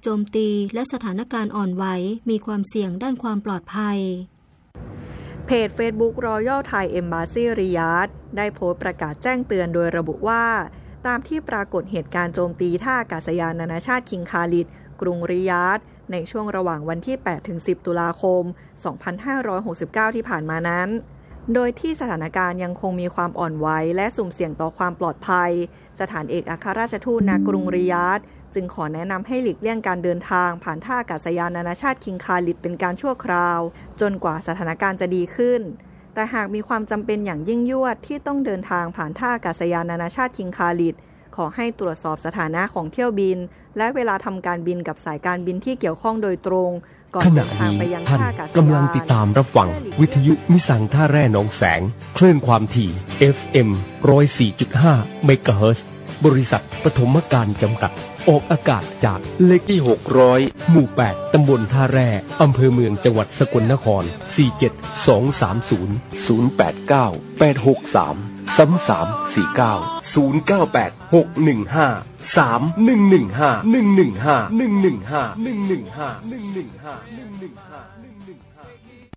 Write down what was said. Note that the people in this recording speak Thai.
โจมตีและสถานการณ์อ่อนไหวมีความเสี่ยงด้านความปลอดภัยเพจ Facebook Royal Thai Embassy Riyadh ได้โพสต์ประกาศแจ้งเตือนโดยระบุว่าตามที่ปรากฏเหตุการณ์โจมตีท่าอากาศยานนานาชาติคิงคาลิดกรุงริยาดในช่วงระหว่างวันที่ 8-10 ตุลาคม 2569 ที่ผ่านมานั้นโดยที่สถานการณ์ยังคงมีความอ่อนไหวและสุ่มเสี่ยงต่อความปลอดภัยสถานเอกอัครราชทูตณกรุงริยาดจึงขอแนะนำให้หลีกเลี่ยงการเดินทางผ่านท่าอากาศยานนานาชาติคิงคาลิดเป็นการชั่วคราวจนกว่าสถานการณ์จะดีขึ้นแต่หากมีความจำเป็นอย่างยิ่งยวดที่ต้องเดินทางผ่านท่าอากาศยานนานาชาติคิงคาลิดขอให้ตรวจสอบสถานะของเที่ยวบินและเวลาทำการบินกับสายการบินที่เกี่ยวข้องโดยตรงก่อนเดินทางไปยังท่าอากาศยานกำลังติดตามรับฟังวิทยุมิสังท่าแร่หนองแสงคลื่นความถี่ FM 104.5 เมกะเฮิรตซ์บริษัทปฐมการจำกัดออกอากาศจากเลขที่600หมู่8ตำบลท่าแร่อำเภอเมืองจังหวัดสกลนคร47230 089 863 3349 098 615 3115 115 115 115 115 115